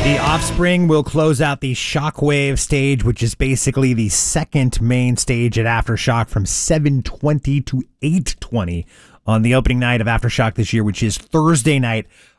The Offspring will close out the Shockwave stage, which is basically the second main stage at Aftershock, from 7:20 to 8:20 on the opening night of Aftershock this year, which is Thursday night,